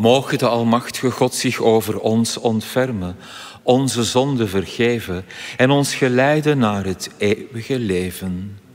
Moge de almachtige God zich over ons ontfermen, onze zonden vergeven en ons geleiden naar het eeuwige leven.